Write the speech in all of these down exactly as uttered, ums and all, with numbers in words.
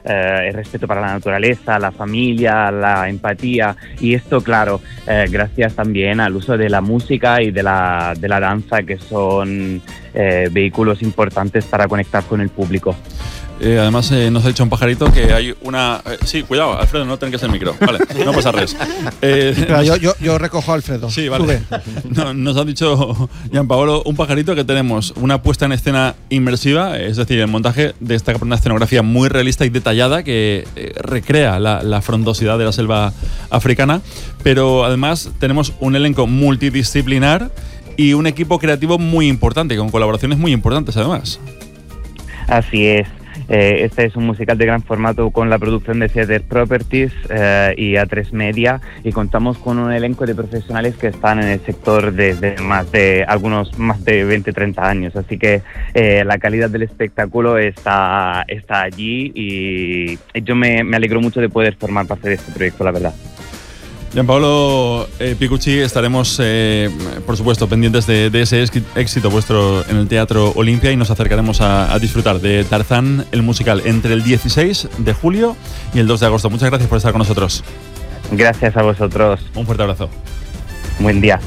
eh, el respeto para la naturaleza, la familia, la empatía, y esto, claro, eh, gracias también al uso de la música y de la, de la danza, que son eh, vehículos importantes para conectar con el público. Eh, además, eh, nos ha dicho un pajarito que hay una... Eh, sí, cuidado, Alfredo, no tenés que ser el micro. Vale, no pasa res. Eh, Espera, yo, yo, yo recojo a Alfredo. Sí, vale. No, nos ha dicho Gianpaolo, un pajarito, que tenemos una puesta en escena inmersiva, es decir, el montaje destaca por una escenografía muy realista y detallada que eh, recrea la, la frondosidad de la selva africana, pero además tenemos un elenco multidisciplinar y un equipo creativo muy importante, con colaboraciones muy importantes además. Así es. Eh, este es un musical de gran formato con la producción de Theater Properties eh, y A tres Media, y contamos con un elenco de profesionales que están en el sector desde más de algunos más de veinte, treinta años, así que eh, la calidad del espectáculo está, está allí, y yo me, me alegro mucho de poder formar parte de este proyecto, la verdad. Gianpaolo eh, Picucci, estaremos, eh, por supuesto, pendientes de, de ese éxito vuestro en el Teatro Olimpia, y nos acercaremos a, a disfrutar de Tarzán, el musical, entre el dieciséis de julio y el dos de agosto. Muchas gracias por estar con nosotros. Gracias a vosotros. Un fuerte abrazo. Buen día.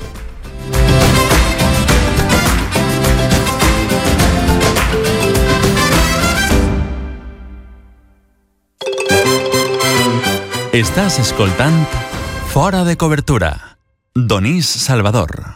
Estàs escoltant Fora de Cobertura. Donís Salvador.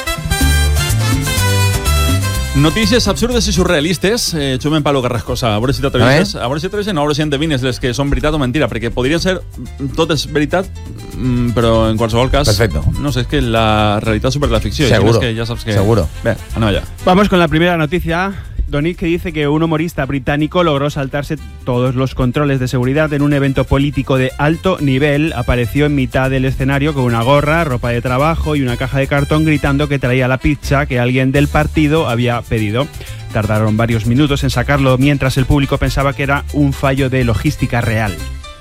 Notícies absurdes i surrealistes. Eh, Xumen Palo Carrascosa. A veure si t'atrevises. A veure si t'atrevises, no, a veure si endevines les que són veritat o mentira, perquè podrien ser totes veritat, però en qualsevol cas... Perfecto. No sé, és que la realitat supera la ficció. Seguro. Es que ya sabes que... Seguro. Bé, anem allá. Vamos con la primera noticia. Donik, que dice que un humorista británico logró saltarse todos los controles de seguridad en un evento político de alto nivel. Apareció en mitad del escenario con una gorra, ropa de trabajo y una caja de cartón, gritando que traía la pizza que alguien del partido había pedido. Tardaron varios minutos en sacarlo, mientras el público pensaba que era un fallo de logística real.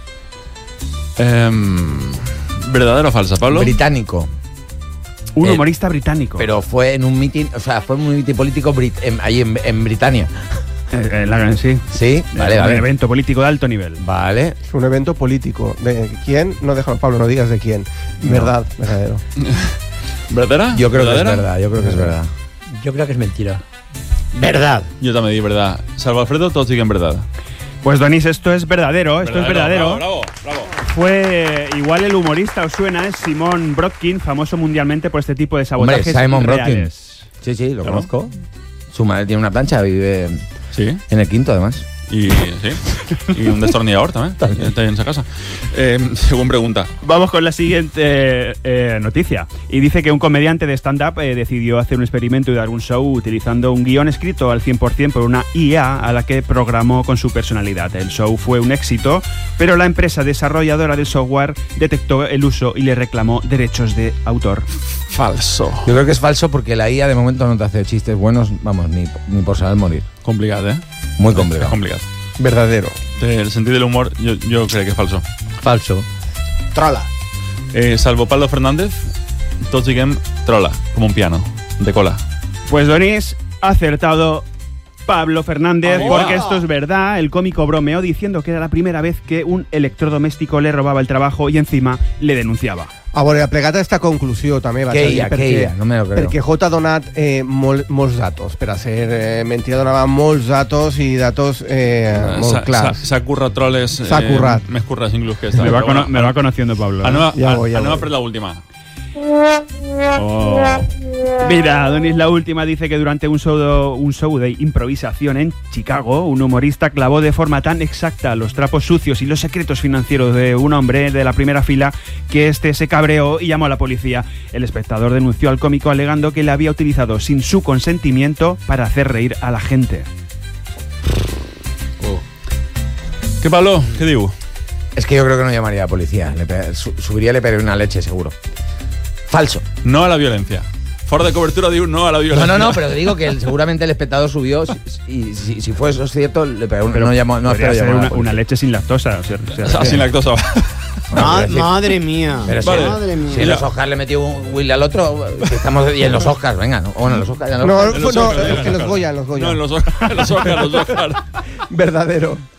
Eh, ¿Verdadero o falsa, Pablo? Británico. Un Eh, humorista británico. Pero fue en un mitin, o sea, fue en un mitin político brit en, ahí en, en Britania. Eh, la, sí. Sí, vale, un vale. evento político de alto nivel. Vale. Es un evento político. ¿De quién? No, déjalo, Pablo, no digas de quién. Verdad, verdadero. ¿Verdadera? Yo creo ¿Verdadera? que es verdad, yo creo que es verdad. Yo creo que es mentira. Verdad. Yo también di verdad. Salvo Alfredo, todos siguen verdad. Pues Donis, esto es verdadero, esto Verdadero, es verdadero. Bravo, bravo, bravo. Fue igual el humorista, os suena, es Simon Brodkin, famoso mundialmente por este tipo de sabotajes. Hombre, Simon Brodkin. reales. Sí, sí, lo Claro. conozco. Su madre tiene una plancha, vive Sí. en el quinto, además. Y, sí. y un destornillador también. También está en esa casa. Eh, según pregunta. Vamos con la siguiente eh, noticia. Y dice que un comediante de stand-up eh, decidió hacer un experimento y dar un show utilizando un guión escrito al cien por ciento por una I A a la que programó con su personalidad. El show fue un éxito, pero la empresa desarrolladora del software detectó el uso y le reclamó derechos de autor. Falso. Yo creo que es falso porque la I A de momento no te hace chistes buenos, vamos, ni, ni por saber morir. Complicado, ¿eh? Muy complicado. Es complicado. Verdadero. El sentido del humor, yo, yo creo que es falso. Falso. Trola. Eh, salvo Pablo Fernández, todos siguen trola, como un piano, de cola. Pues Donis ha acertado Pablo Fernández, ¡Ah, porque wow! esto es verdad. El cómico bromeó diciendo que era la primera vez que un electrodoméstico le robaba el trabajo y encima le denunciava. A veure, plegat a esta conclusió també va Què ser hi ha, què hi ha? No me lo creo. perquè J ha donat eh, mol, molts datos per a ser eh, mentida, donava molts datos i datos eh, molt S'ha- clars. s'ha- S'ha currat troles. S'ha currat. Més curres inclús que esta. Me va, Però cono- bueno, me va conociendo Pablo. Anem a, Ja voy, ja anem a voy. per la última. Oh. Mira, Donis, la última dice que durante un show, un show de improvisación en Chicago, un humorista clavó de forma tan exacta los trapos sucios y los secretos financieros de un hombre de la primera fila que este se cabreó y llamó a la policía. El espectador denunció al cómico alegando que le había utilizado sin su consentimiento para hacer reír a la gente. Què, Pablo? Què diu? Es que yo creo que no llamaría a la policía. Le pe- su- subiría y le pegaría una leche, seguro. Falso. No a la violencia. Fora de cobertura diu no a la No, violencia. no, no, pero digo que el- seguramente el espectador subió si- y si, si fue eso cierto, le pegó una... No, llamó, no Podría espero ser llamar a la una, policía. una leche sin lactosa. O sea, o sea, Ah, sin lactosa. Ma- sí. madre mía. Pero si- Vale. Madre mía. Si en los Oscars le metió un Will al otro, si estamos y en los Oscars, venga, ¿no? Bueno, en los Oscars ya no. No, En los no, Oscars, en los en los Goya, en los No, Goya. en los Oscar, en los Oscar, los Oscar. Verdadero.